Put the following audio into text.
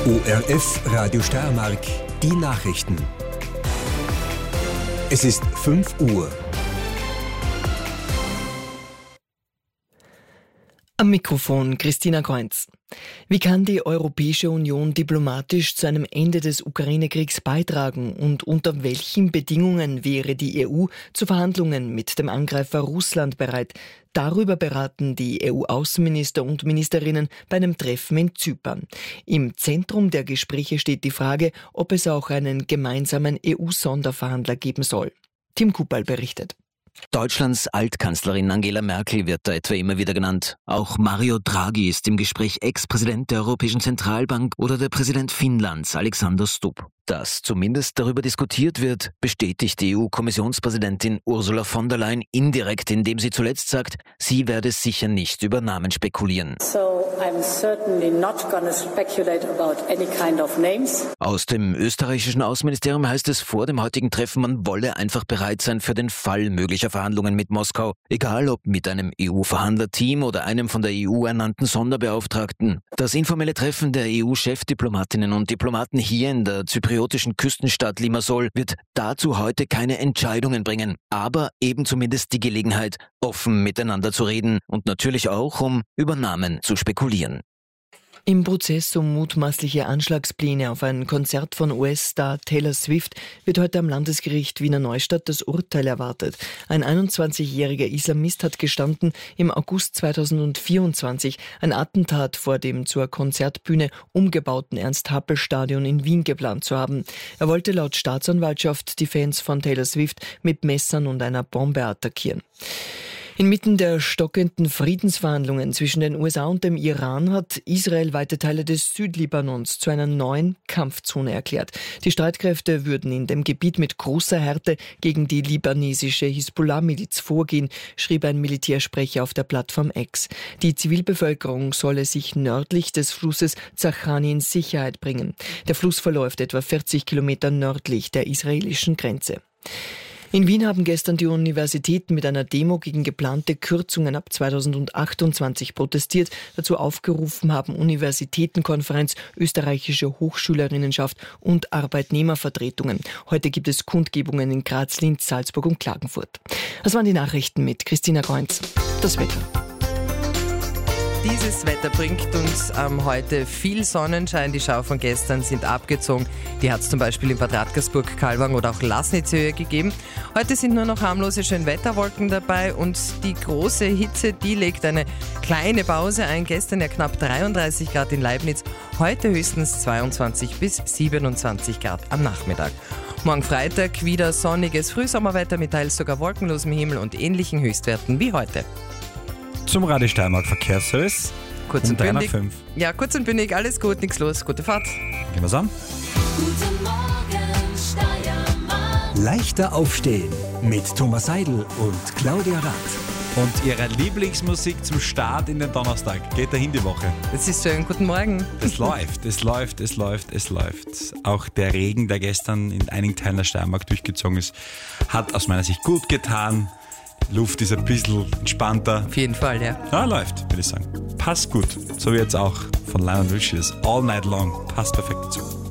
ORF Radio Steiermark, die Nachrichten. Es ist 5 Uhr. Am Mikrofon Christina Kreunz. Wie kann die Europäische Union diplomatisch zu einem Ende des Ukraine-Kriegs beitragen und unter welchen Bedingungen wäre die EU zu Verhandlungen mit dem Angreifer Russland bereit? Darüber beraten die EU-Außenminister und Ministerinnen bei einem Treffen in Zypern. Im Zentrum der Gespräche steht die Frage, ob es auch einen gemeinsamen EU-Sonderverhandler geben soll. Tim Kupal berichtet. Deutschlands Altkanzlerin Angela Merkel wird da etwa immer wieder genannt. Auch Mario Draghi ist im Gespräch Ex-Präsident der Europäischen Zentralbank oder der Präsident Finnlands, Alexander Stubb. Dass zumindest darüber diskutiert wird, bestätigt die EU-Kommissionspräsidentin Ursula von der Leyen indirekt, indem sie zuletzt sagt, sie werde sicher nicht über Namen spekulieren. So I'm certainly not going to speculate about any kind of names. Aus dem österreichischen Außenministerium heißt es vor dem heutigen Treffen, man wolle einfach bereit sein für den Fall möglicher Verhandlungen mit Moskau, egal ob mit einem EU-Verhandlerteam oder einem von der EU ernannten Sonderbeauftragten. Das informelle Treffen der EU-Chefdiplomatinnen und Diplomaten hier in der zypriotischen Küstenstadt Limassol wird dazu heute keine Entscheidungen bringen, aber eben zumindest die Gelegenheit, offen miteinander zu reden und natürlich auch, um über Namen zu spekulieren. Im Prozess um mutmaßliche Anschlagspläne auf ein Konzert von US-Star Taylor Swift wird heute am Landesgericht Wiener Neustadt das Urteil erwartet. Ein 21-jähriger Islamist hat gestanden, im August 2024 ein Attentat vor dem zur Konzertbühne umgebauten Ernst-Happel-Stadion in Wien geplant zu haben. Er wollte laut Staatsanwaltschaft die Fans von Taylor Swift mit Messern und einer Bombe attackieren. Inmitten der stockenden Friedensverhandlungen zwischen den USA und dem Iran hat Israel weite Teile des Südlibanons zu einer neuen Kampfzone erklärt. Die Streitkräfte würden in dem Gebiet mit großer Härte gegen die libanesische Hisbollah-Miliz vorgehen, schrieb ein Militärsprecher auf der Plattform X. Die Zivilbevölkerung solle sich nördlich des Flusses Zachani in Sicherheit bringen. Der Fluss verläuft etwa 40 Kilometer nördlich der israelischen Grenze. In Wien haben gestern die Universitäten mit einer Demo gegen geplante Kürzungen ab 2028 protestiert. Dazu aufgerufen haben Universitätenkonferenz, österreichische Hochschülerinnenschaft und Arbeitnehmervertretungen. Heute gibt es Kundgebungen in Graz, Linz, Salzburg und Klagenfurt. Das waren die Nachrichten mit Christina Kreunz. Das Wetter. Dieses Wetter bringt uns heute viel Sonnenschein. Die Schauer von gestern sind abgezogen. Die hat es zum Beispiel in Bad Radkersburg, Kalwang oder auch Laßnitzhöhe gegeben. Heute sind nur noch harmlose Schönwetterwolken dabei und die große Hitze, die legt eine kleine Pause ein. Gestern ja knapp 33 Grad in Leibniz, heute höchstens 22 bis 27 Grad am Nachmittag. Morgen Freitag wieder sonniges Frühsommerwetter mit teils sogar wolkenlosem Himmel und ähnlichen Höchstwerten wie heute. Zum Radio Steiermark Verkehrsservice. Kurz und bündig. 5. Ja, kurz und bündig, alles gut, nichts los, gute Fahrt. Gehen wir's an. Guten Morgen, Steiermark. Leichter aufstehen mit Thomas Seidel und Claudia Rath. Und Ihre Lieblingsmusik zum Start in den Donnerstag. Geht dahin die Woche. Das ist schön, guten Morgen. Es läuft, es läuft, es läuft, es läuft. Auch der Regen, der gestern in einigen Teilen der Steiermark durchgezogen ist, hat aus meiner Sicht gut getan. Die Luft ist ein bisschen entspannter. Auf jeden Fall, ja. Ja, läuft, würde ich sagen. Passt gut. So wie jetzt auch von Lionel Richie. All Night Long. Passt perfekt dazu.